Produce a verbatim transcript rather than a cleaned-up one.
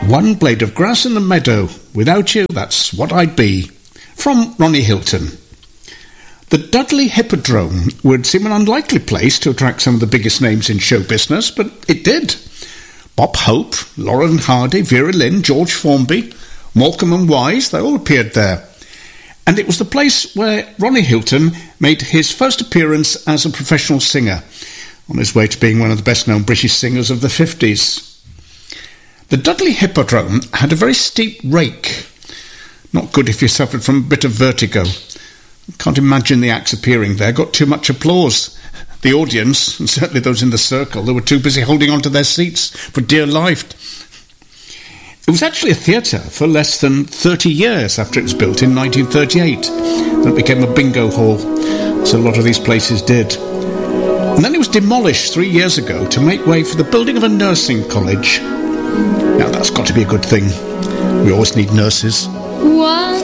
One blade of grass in the meadow. Without you, that's what I'd be. From Ronnie Hilton. The Dudley Hippodrome would seem an unlikely place to attract some of the biggest names in show business, but it did. Bob Hope, Lauren Hardy, Vera Lynn, George Formby, Morecambe and Wise, they all appeared there. And it was the place where Ronnie Hilton made his first appearance as a professional singer, on his way to being one of the best-known British singers of the fifties. The Dudley Hippodrome had a very steep rake. Not good if you suffered from a bit of vertigo. Can't imagine the acts appearing there got too much applause. The audience, and certainly those in the circle, they were too busy holding on to their seats for dear life. It was actually a theatre for less than thirty years after it was built in nineteen thirty-eight. Then it became a bingo hall, so a lot of these places did. And then it was demolished three years ago to make way for the building of a nursing college. Now that's got to be a good thing. We always need nurses. One